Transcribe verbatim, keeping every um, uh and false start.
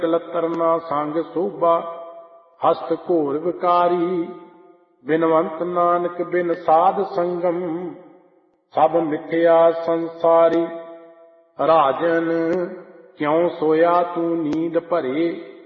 ਕਲਤਰ ਨਾ ਸੰਗ ਸੋਭਾ, ਹਸਤ ਘੋਰ ਵਿਕਾਰੀ। ਬਿਨਵੰਤ ਨਾਨਕ ਬਿਨ ਸਾਧ ਸੰਗਮ, ਸਭ ਮਿਥਿਆ ਸੰਸਾਰੀ। ਰਾਜਨ ਕਿਉ ਸੋਇਆ ਤੂੰ ਨੀਂਦ ਭਰੇ,